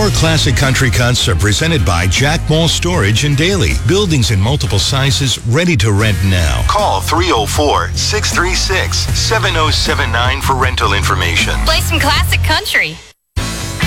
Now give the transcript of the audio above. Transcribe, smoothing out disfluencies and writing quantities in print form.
Our Classic Country Cuts are presented by Jack Mall Storage in Daly. Buildings in multiple sizes ready to rent now. Call 304-636-7079 for rental information. Play some classic country.